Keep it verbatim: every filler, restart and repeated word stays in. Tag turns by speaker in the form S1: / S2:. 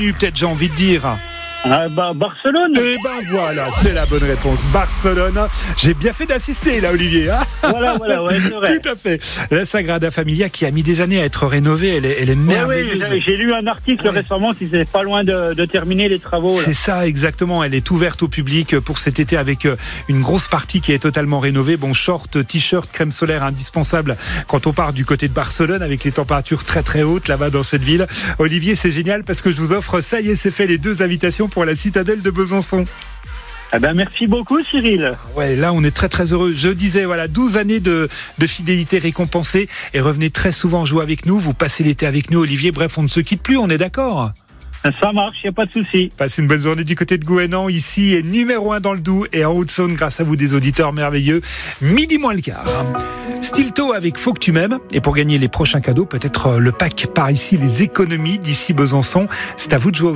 S1: connu, peut-être, j'ai envie de dire.
S2: Ah, bah, Barcelone.
S1: Eh ben voilà, c'est la bonne réponse. Barcelone. J'ai bien fait d'assister là, Olivier. Hein,
S2: voilà, voilà, ouais, c'est vrai.
S1: tout à fait. La Sagrada Familia qui a mis des années à être rénovée, elle est, elle est merveilleuse.
S2: Oui, oui, j'ai, j'ai lu un article ouais. récemment qui c'est pas loin de, de terminer les travaux. Là.
S1: C'est ça, exactement. Elle est ouverte au public pour cet été avec une grosse partie qui est totalement rénovée. Bon, short, t-shirt, crème solaire indispensable quand on part du côté de Barcelone avec les températures très très hautes là-bas dans cette ville. Olivier, c'est génial parce que je vous offre, ça y est, c'est fait, les deux invitations pour la citadelle de Besançon.
S2: Eh ben, merci beaucoup, Cyril.
S1: Ouais, là, on est très, très heureux. Je disais, voilà, douze années de, de fidélité récompensée et revenez très souvent jouer avec nous. Vous passez l'été avec nous, Olivier. Bref, on ne se quitte plus, on est d'accord?
S2: Ça marche, il n'y a pas de souci.
S1: Passez une bonne journée du côté de Gouénan. Ici est numéro un dans le Doubs et en Haute-Saône grâce à vous des auditeurs merveilleux. Midi moins le quart. Stilto avec Faut que tu m'aimes. Et pour gagner les prochains cadeaux, peut-être le pack par ici, les économies d'ici Besançon. C'est à vous de jouer.